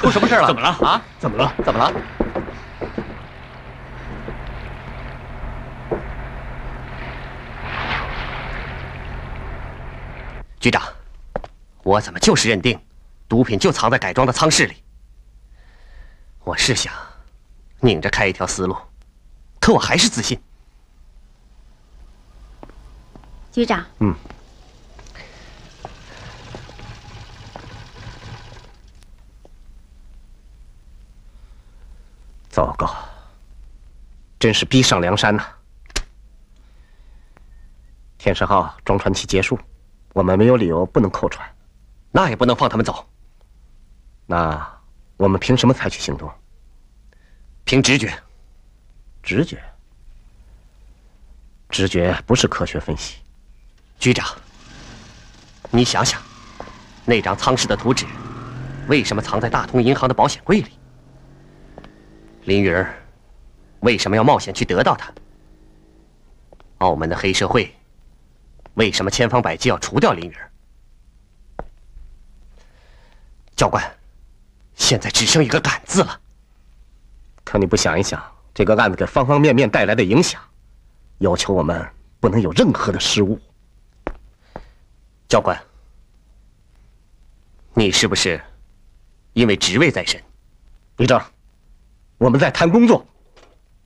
出什么事了？ 怎么了？ 啊？ 怎么了？ 怎么了？ 局长，我怎么就是认定毒品就藏在改装的舱室里？我是想拧着开一条思路，可我还是自信。 局长， 糟糕，真是逼上梁山呐！天神号装船期结束，我们没有理由不能扣船， 那也不能放他们走。 那我们凭什么采取行动？ 凭直觉。 直觉？直觉不是科学分析。 局长，你想想，那张舱室的图纸为什么藏在大通银行的保险柜里？林云儿为什么要冒险去得到它？澳门的黑社会为什么千方百计要除掉林云儿？教官，现在只剩一个“敢”字了。 可你不想一想，这个案子给方方面面带来的影响，要求我们不能有任何的失误。 教官，你是不是因为职位在身？ 李正，我们在谈工作。